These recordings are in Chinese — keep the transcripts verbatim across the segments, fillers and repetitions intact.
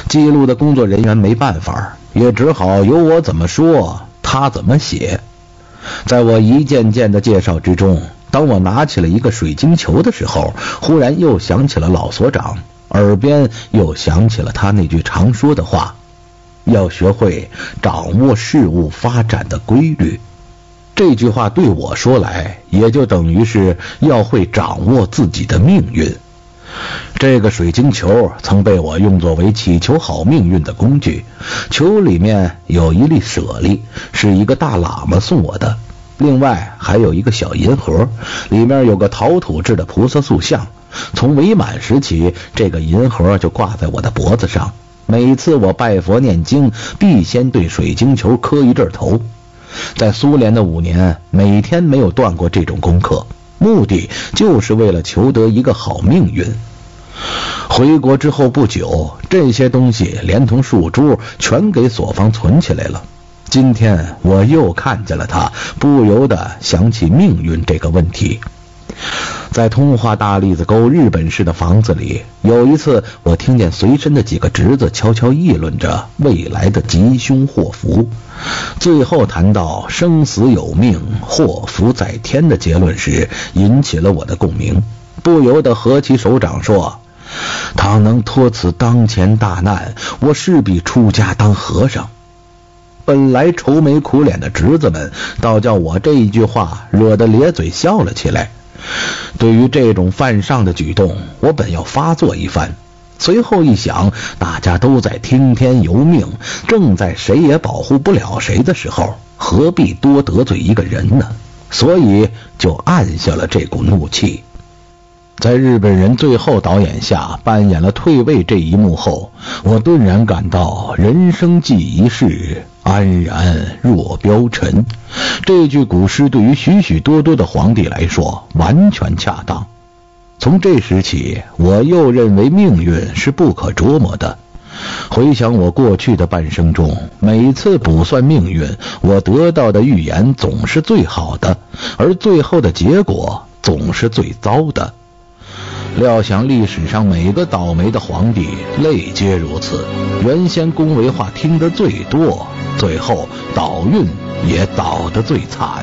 记录的工作人员没办法，也只好由我怎么说他怎么写。在我一件件的介绍之中，当我拿起了一个水晶球的时候，忽然又想起了老所长，耳边又想起了他那句常说的话，要学会掌握事物发展的规律。这句话对我说来，也就等于是要会掌握自己的命运。这个水晶球曾被我用作为祈求好命运的工具，球里面有一粒舍利，是一个大喇嘛送我的，另外还有一个小银盒，里面有个陶土制的菩萨塑像。从伪满时起，这个银盒就挂在我的脖子上，每次我拜佛念经，必先对水晶球磕一阵头。在苏联的五年，每天没有断过这种功课，目的就是为了求得一个好命运。回国之后不久，这些东西连同树珠全给所方存起来了。今天我又看见了它，不由得想起命运这个问题。在通化大栗子沟日本式的房子里，有一次我听见随身的几个侄子悄悄议论着未来的吉凶祸福，最后谈到生死有命，祸福在天的结论时，引起了我的共鸣，不由得合起手掌说，倘能脱此当前大难，我势必出家当和尚。本来愁眉苦脸的侄子们，倒叫我这一句话惹得咧嘴笑了起来。对于这种犯上的举动，我本要发作一番，随后一想，大家都在听天由命，正在谁也保护不了谁的时候，何必多得罪一个人呢？所以就按下了这股怒气。在日本人最后导演下扮演了退位这一幕后，我顿然感到人生即一世，安然若标尘。这句古诗对于许许多多的皇帝来说完全恰当。从这时起，我又认为命运是不可捉摸的。回想我过去的半生中，每次卜算命运，我得到的预言总是最好的，而最后的结果总是最糟的。料想历史上每个倒霉的皇帝类皆如此，原先恭维话听得最多，最后倒运也倒得最惨。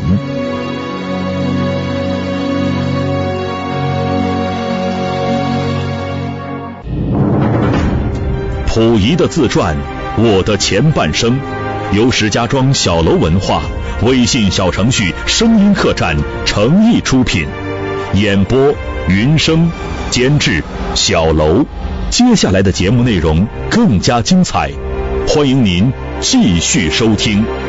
溥仪的自传《我的前半生》，由石家庄小楼文化微信小程序声音客栈诚意出品，演播云生，监制小楼。接下来的节目内容更加精彩，欢迎您继续收听。